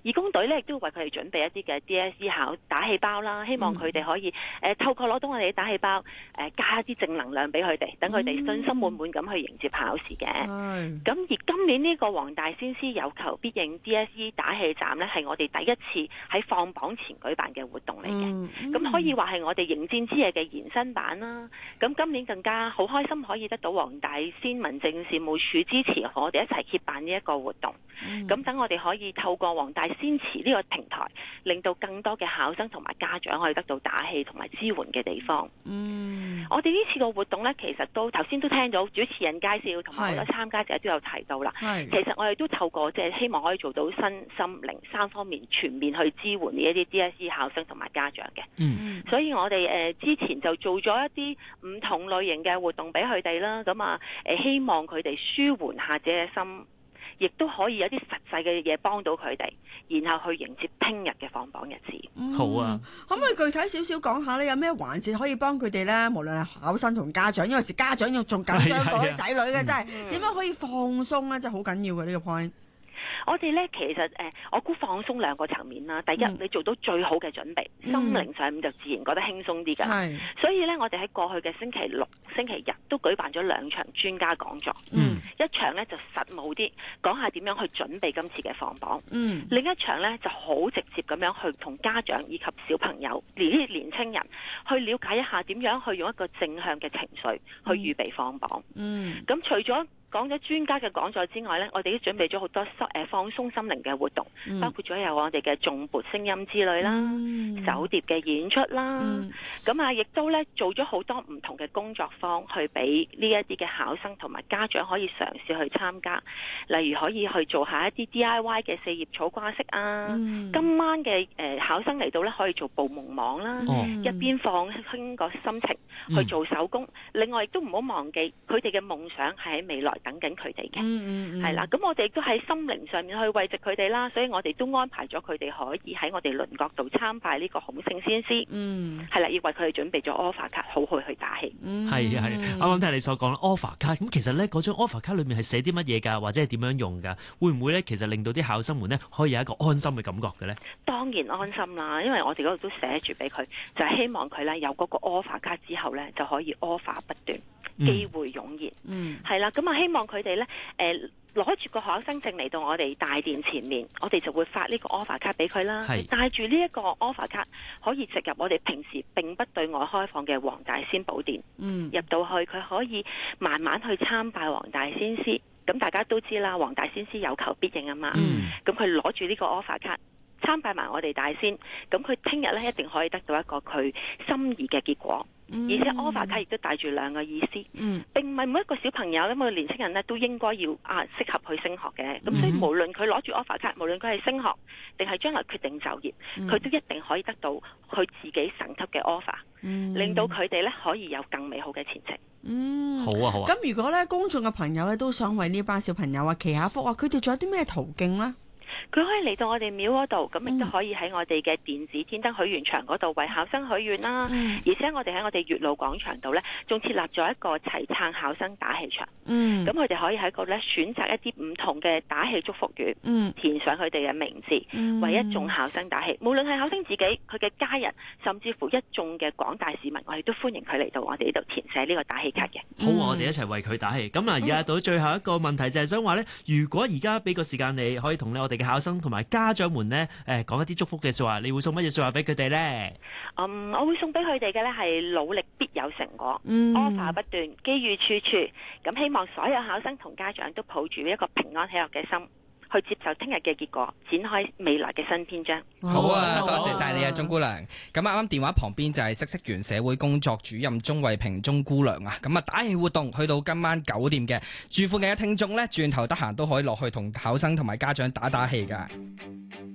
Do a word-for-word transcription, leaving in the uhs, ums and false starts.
義工隊咧亦都為佢哋準備一啲嘅 D S E 考打氣包啦，希望佢哋可以誒、呃、透過攞到我哋嘅打氣包，誒、呃、加一啲正能量俾佢哋，等佢哋信心滿滿咁去迎接考試嘅。咁、嗯、而今年呢個黃大仙師有求必應 D S E 打氣站咧，係我哋第一次喺放榜前舉辦嘅活動嚟嘅。咁、嗯嗯、可以話係我哋迎戰之夜嘅延伸版啦。咁今年更加好開心可以得到黃大仙民政事務處支持，我哋一齊協辦呢一個活動。咁、嗯、等我哋可以透過黃大仙祠呢個平台，令到更多嘅考生同埋家長可以得到打氣同埋支援嘅地方。嗯，我哋呢次個活動呢，其實都頭先都聽到主持人介紹，同埋好多參加者都有提到啦。其實我哋都透過即係希望可以做到身心靈三方面全面去支援呢一啲 D S E 考生同埋家長嘅。嗯，所以我哋誒、呃、之前就做咗一啲唔同類型嘅活動俾佢哋啦。咁啊誒希望佢哋舒緩下自己嘅心，亦都可以有啲實際嘅嘢幫到佢哋，然後去迎接聽日嘅放榜日子。 嗯、好啊，可唔可以具體少少講下咧？有咩環節可以幫佢哋咧？無論係考生同家長，因為時家長要仲緊張過啲仔女嘅，真係點樣可以放鬆咧？真係好緊要嘅呢、呢個 point。 我哋咧其實誒、呃，我估放鬆兩個層面啦。第一，嗯、你做到最好嘅準備，嗯、心靈上面就自然覺得輕鬆啲㗎。所以咧，我哋喺過去嘅星期六、星期日都舉辦咗兩場專家講座。嗯，一場咧就實務啲，講下點樣去準備今次嘅放榜。嗯，另一場咧就好直接咁樣去同家長以及小朋友、呢啲年青人去了解一下點樣去用一個正向嘅情緒去預備放榜。嗯，咁除咗講咗專家嘅講座之外呢，我哋都準備咗好多誒放鬆心靈嘅活動，嗯、包括咗有我哋嘅頌缽聲音之類啦、嗯、手碟嘅演出啦，咁、嗯、啊亦都呢做咗好多唔同嘅工作坊去俾呢一啲嘅考生同埋家長可以嘗試去參加，例如可以去做下一啲 D I Y 嘅四葉草掛飾啊，嗯、今晚嘅誒、呃、考生嚟到呢，可以做捕夢網啦，嗯、一邊放輕個心情去做手工，嗯、另外亦都唔好忘記佢哋嘅夢想係喺未來等緊佢哋嘅，係啦、嗯，咁、嗯、我哋都喺心靈上面去慰藉佢哋啦，所以我哋都安排咗佢哋可以喺我哋鄰國度參拜呢個孔聖先師，嗯，係啦，要為佢哋準備咗 offer 卡，好去去打氣。 係啊係，啱啱聽你所講啦 offer 卡，咁其實咧嗰張 offer 卡裏面係寫啲乜嘢㗎，或者係點樣用㗎？會唔會咧其實令到啲考生們咧可以有一個安心嘅感覺嘅咧？ 當然安心啦，因為我哋嗰度都寫住俾佢，就係、是、希望佢咧有嗰個 offer 卡之後咧就可以 offer 不斷。機會湧現，嗯，係啦，咁啊希望佢哋咧，誒攞住個考生證嚟到我哋大殿前面，我哋就會發呢個 offer 卡俾佢啦。係帶住呢一個 offer 卡，可以直入我哋平時並不對外開放嘅黃大仙寶殿。嗯，入到去佢可以慢慢去參拜黃大仙師。咁大家都知啦，黃大仙師有求必應啊嘛。嗯，咁佢攞住呢個 offer 卡參拜埋我哋大仙，咁佢聽日咧一定可以得到一個佢心儀嘅結果。而且 offer 卡亦都帶住兩個意思，嗯、並唔係每一個小朋友、每個年輕人咧都應該要啊適合去升學嘅。咁、嗯、所以無論佢攞住 offer 卡，無論佢係升學定係將來決定就業，佢、嗯、都一定可以得到佢自己神級嘅 offer，、嗯、令到佢哋咧可以有更美好嘅前程。 嗯， 好啊好啊。咁如果咧公眾嘅朋友咧都想為呢班小朋友啊祈下福啊，佢哋仲有啲咩途徑咧？ 佢可以嚟到我哋廟嗰度，咁亦都可以喺我哋嘅電子天燈許願牆嗰度為考生許願啦。嗯、而且我哋喺我哋月路廣場度呢，仲設立咗一個齊撐考生打氣場。咁佢哋可以喺度呢選擇一啲唔同嘅打氣祝福語，嗯、填上佢哋嘅名字，嗯、為一眾考生打氣。無論係考生自己、佢嘅家人，甚至乎一眾嘅廣大市民，我哋都歡迎佢嚟到我哋呢度填寫呢個打氣卡嘅。 好，我哋一齊為佢打氣。咁嗱，而家到最後一個問題就係想話呢：如果而家俾個時間你，可以同咧我哋考生同埋家長們呢，誒講一啲祝福嘅說話，你會送乜嘢說話俾佢哋呢？ 嗯，我會送俾佢哋嘅呢係努力必有成果，嗯，offer 不斷，機遇處處。咁希望所有考生同家長都抱住一個平安喜樂嘅心，去接受聽日嘅結果，展開未來嘅新篇章。 好啊，多謝晒你啊，鍾姑娘。咁啱啱電話旁邊就係嗇色園社會工作主任鍾慧萍鍾姑娘啊。咁啊，打氣活動去到今晚九點嘅，住附近嘅聽眾呢，轉頭得閒都可以落去同考生同埋家長打打氣㗎。